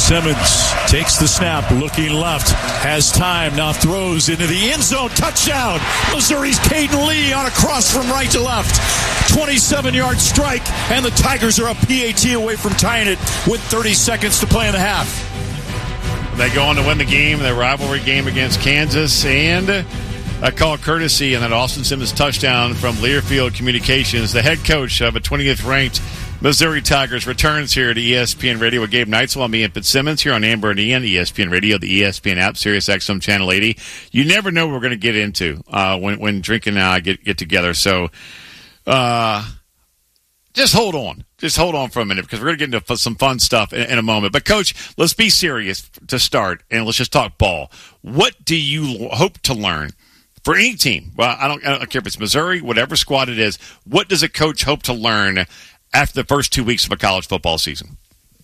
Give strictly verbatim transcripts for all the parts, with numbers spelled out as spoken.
Simmons takes the snap, looking left, has time, now throws into the end zone, touchdown. Missouri's Caden Lee on a cross from right to left. twenty-seven-yard strike, and the Tigers are a P A T away from tying it with thirty seconds to play in the half. They go on to win the game, their rivalry game against Kansas, and a call courtesy and that Austin Simmons touchdown from Learfield Communications. The head coach of a twentieth ranked Missouri Tigers returns here to E S P N Radio with Gabe Neitzel. I'm Ian Fitzsimmons here on Amber and Ian, E S P N Radio, the E S P N app, Sirius X M Channel eighty. You never know what we're going to get into uh, when, when Drink and I get, get together. So uh, just hold on. Just hold on for a minute because we're going to get into some fun stuff in, in a moment. But, Coach, let's be serious to start, and let's just talk ball. What do you hope to learn for any team? Well, I don't, I don't care if it's Missouri, whatever squad it is. What does a coach hope to learn after the first two weeks of a college football season?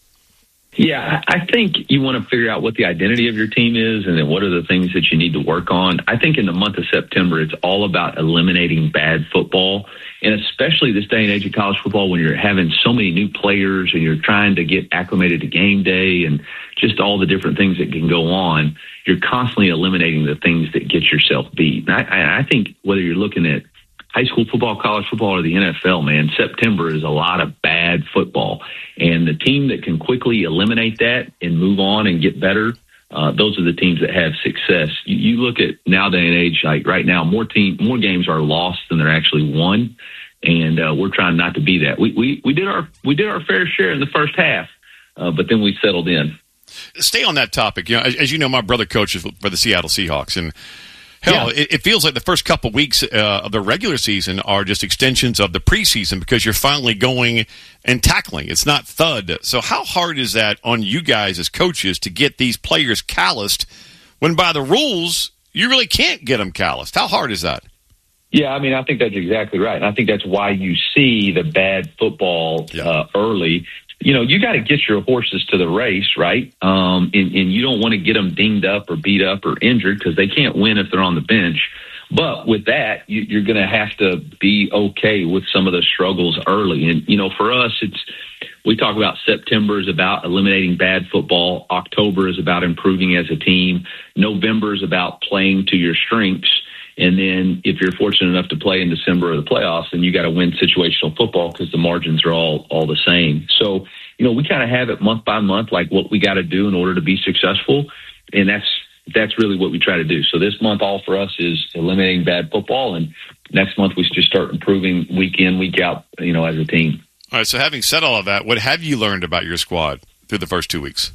Yeah, I think you want to figure out what the identity of your team is and then what are the things that you need to work on. I think in the month of September, it's all about eliminating bad football, and especially this day and age of college football when you're having so many new players and you're trying to get acclimated to game day and just all the different things that can go on. You're constantly eliminating the things that get yourself beat. And I, I think whether you're looking at high school football, college football, or the N F L, man, September is a lot of bad football. And the team that can quickly eliminate that and move on and get better, uh, those are the teams that have success. You, you look at now day and age, like right now, more team, more games are lost than they're actually won. And uh, we're trying not to be that. We, we, we did our, we did our fair share in the first half, uh, but then we settled in. Stay on that topic. You know, as, as you know, my brother coaches for the Seattle Seahawks, and hell, yeah. it, it feels like the first couple weeks uh, of the regular season are just extensions of the preseason because you're finally going and tackling. It's not thud. So how hard is that on you guys as coaches to get these players calloused when by the rules you really can't get them calloused? How hard is that? Yeah, I mean, I think that's exactly right. And I think that's why you see the bad football yeah. uh, early. You know, you got to get your horses to the race, right? Um, and, and you don't want to get them dinged up or beat up or injured because they can't win if they're on the bench. But with that, you, you're going to have to be okay with some of the struggles early. And, you know, for us, it's we talk about September is about eliminating bad football. October is about improving as a team. November is about playing to your strengths. And then if you're fortunate enough to play in December or the playoffs, then you got to win situational football because the margins are all, all the same. So, you know, we kind of have it month by month, like what we got to do in order to be successful. And that's, that's really what we try to do. So this month, all for us is eliminating bad football. And next month, we just start improving week in, week out, you know, as a team. All right. So having said all of that, what have you learned about your squad through the first two weeks?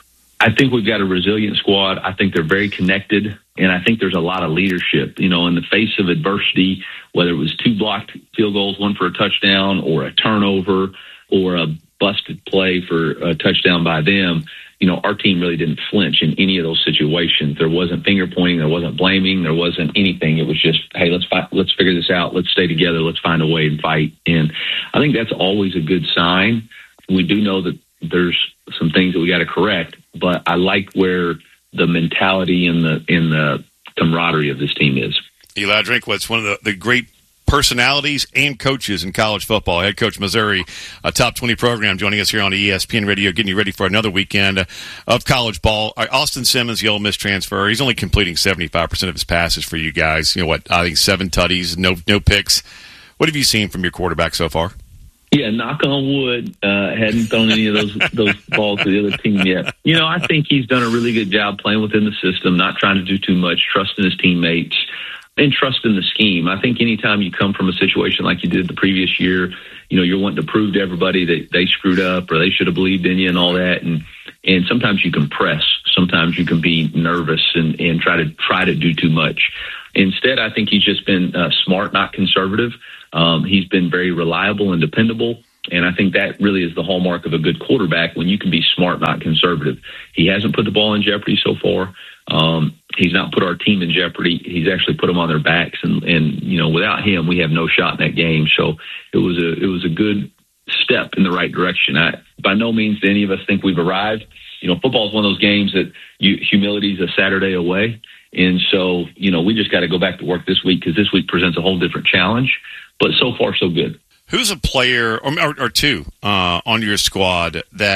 I think we've got a resilient squad. I think they're very connected, and I think there's a lot of leadership. You know, in the face of adversity, whether it was two blocked field goals, one for a touchdown, or a turnover, or a busted play for a touchdown by them, you know, our team really didn't flinch in any of those situations. There wasn't finger pointing, there wasn't blaming, there wasn't anything. It was just, hey, let's fight, let's figure this out, let's stay together, let's find a way and fight. And I think that's always a good sign. We do know that there's some things that we got to correct, but I like where the mentality and the in the camaraderie of this team is. Eli Drinkwitz, one of the, the great personalities and coaches in college football. Head coach Missouri, a top twenty program, joining us here on E S P N Radio, getting you ready for another weekend of college ball. Austin Simmons, the Ole Miss transfer, he's only completing seventy-five percent of his passes for you guys. You know what? I think seven tutties, no no picks. What have you seen from your quarterback so far? Yeah, knock on wood, uh, hadn't thrown any of those those balls to the other team yet. You know, I think he's done a really good job playing within the system, not trying to do too much, trusting his teammates, and trusting the scheme. I think anytime you come from a situation like you did the previous year, you know, you're wanting to prove to everybody that they screwed up or they should have believed in you and all that. And and sometimes you can press. Sometimes you can be nervous and, and try to try to do too much. Instead, I think he's just been uh, smart, not conservative. Um, he's been very reliable and dependable, and I think that really is the hallmark of a good quarterback when you can be smart, not conservative. He hasn't put the ball in jeopardy so far. Um, he's not put our team in jeopardy. He's actually put them on their backs, and, and you know, without him, we have no shot in that game. So it was a it was a good step in the right direction. I, by no means do any of us think we've arrived. You know, football is one of those games that you, humility is a Saturday away. And so, you know, we just got to go back to work this week because this week presents a whole different challenge. But so far, so good. Who's a player or, or, or two uh, on your squad that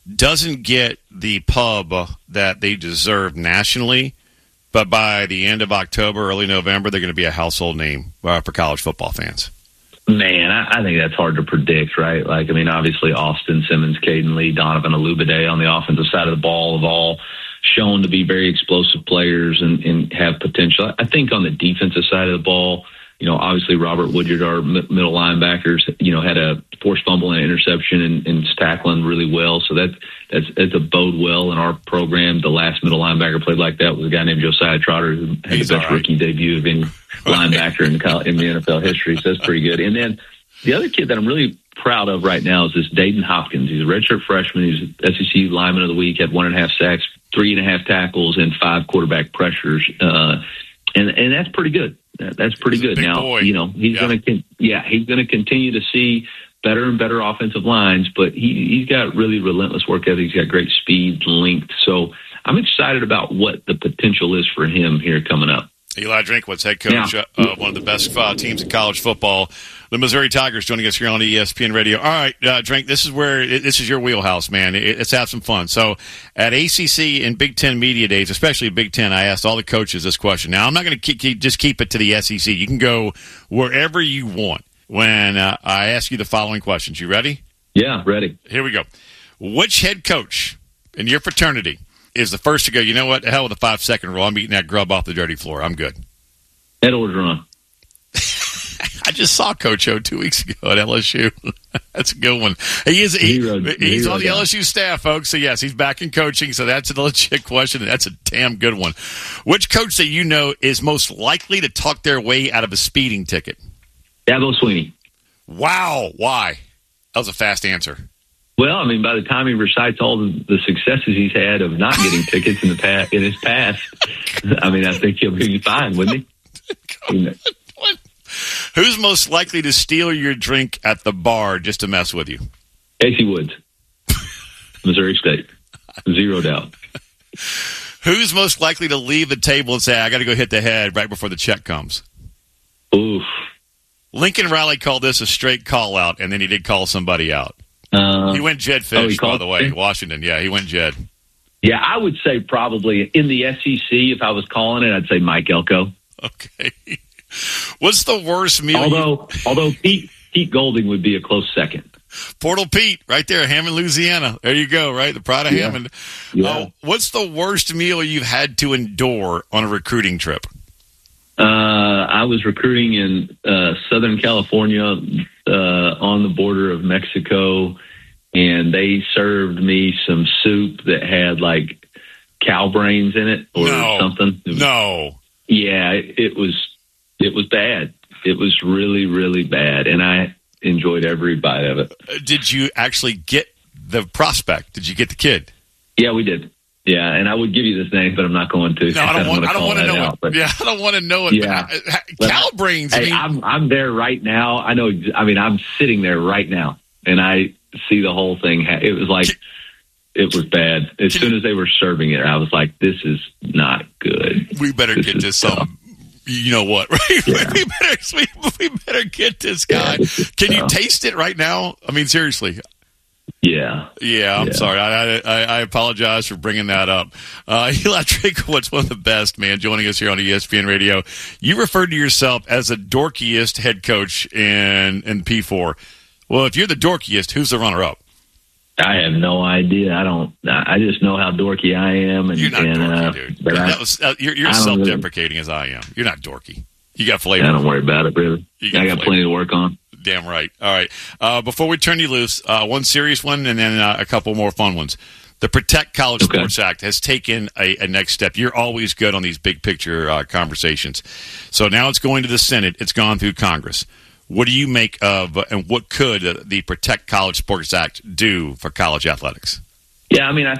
doesn't get the pub that they deserve nationally, but by the end of October, early November, they're going to be a household name uh, for college football fans? Man, I, I think that's hard to predict, right? Like, I mean, obviously Austin Simmons, Caden Lee, Donovan Olubade on the offensive side of the ball have all shown to be very explosive players and, and have potential. I think on the defensive side of the ball, you know, obviously Robert Woodyard, our m- middle linebackers, you know, had a forced fumble and interception and, and is tackling really well. So that, that's, that's a bode well in our program. The last middle linebacker played like that was a guy named Josiah Trotter, who had He's the best right. rookie debut of any linebacker in the, in the N F L history. So that's pretty good. And then the other kid that I'm really proud of right now is this Dayton Hopkins. He's a redshirt freshman. He's S E C lineman of the week, had one and a half sacks, three and a half tackles, and five quarterback pressures. Uh, and, and that's pretty good. That's pretty he's good. Now, boy. you know, he's yeah. going to, yeah, he's going to continue to see better and better offensive lines, but he, he's got really relentless work ethic. He's got great speed, length. So I'm excited about what the potential is for him here coming up. Eli Drinkwitz, head coach yeah. of one of the best uh, teams in college football, the Missouri Tigers, joining us here on E S P N Radio. All right, uh, Drink, this is where it, this is your wheelhouse, man. It, let's have some fun. So, at A C C and Big Ten media days, especially Big Ten, I asked all the coaches this question. Now, I'm not going to keep, just keep it to the S E C. You can go wherever you want. When uh, I ask you the following questions, you ready? Yeah, ready. Here we go. Which head coach in your fraternity is the first to go, you know what, the hell with the five-second rule. I'm eating that grub off the dirty floor. I'm good. Ed Orgeron. I just saw Coach O two weeks ago at L S U. That's a good one. He is he, hero, He's hero on the guy. L S U staff, folks. So, yes, he's back in coaching, so that's a legit question. That's a damn good one. Which coach that you know is most likely to talk their way out of a speeding ticket? Dabo Swinney. Wow. Why? That was a fast answer. Well, I mean, by the time he recites all the, the successes he's had of not getting tickets in the past, in his past, I mean, I think he'll be fine, wouldn't he? You know. What? Who's most likely to steal your drink at the bar just to mess with you? Casey Woods, Missouri State, zero doubt. Who's most likely to leave the table and say, "I got to go hit the head" right before the check comes? Oof. Lincoln Riley called this a straight call out, and then he did call somebody out. Uh, he went Jed Fish, oh, by the way, Washington. Yeah, he went Jed. Yeah, I would say probably in the S E C, if I was calling it, I'd say Mike Elko. Okay. What's the worst meal? Although, you... although Pete Pete Golding would be a close second. Portal Pete, right there, Hammond, Louisiana. There you go, right? The pride of yeah. Hammond. Yeah. Uh, what's the worst meal you've had to endure on a recruiting trip? Uh, I was recruiting in uh, Southern California uh, on the border of Mexico, and they served me some soup that had like cow brains in it or no. something. No. Yeah, it, it was it was bad. It was really, really bad, and I enjoyed every bite of it. Did you actually get the prospect? Did you get the kid? Yeah, we did. Yeah, and I would give you this name, but I'm not going to. No, I don't want. I don't want to know out, it. But, yeah, I don't want to know it. Yeah, but, cow brains. Hey, I mean, I'm I'm there right now. I know. I mean, I'm sitting there right now, and I see the whole thing. It was like it was bad. As soon as they were serving it, I was like, "This is not good. We better this get to some." Tough. You know what? Right? Yeah. we better we, we better get this guy. Yeah, this Can tough. you taste it right now? I mean, seriously. Yeah. Yeah, I'm yeah. sorry. I, I I apologize for bringing that up. Uh, Eli Drinkwitz, one of the best, man, joining us here on E S P N Radio. You referred to yourself as the dorkiest head coach in, in P four. Well, if you're the dorkiest, who's the runner-up? I have no idea. I don't. I just know how dorky I am. And, you're not and, dorky, uh, dude. But that I, was, uh, you're you're self-deprecating really, as I am. You're not dorky. You got flavor. I don't worry about it, brother. I got flavor. plenty to work on. Damn right. All right. Uh, before we turn you loose, uh, one serious one and then uh, a couple more fun ones. The Protect College okay. Sports Act has taken a, a next step. You're always good on these big picture uh, conversations. So now it's going to the Senate. It's gone through Congress. What do you make of uh, and what could uh, the Protect College Sports Act do for college athletics? Yeah, I mean, I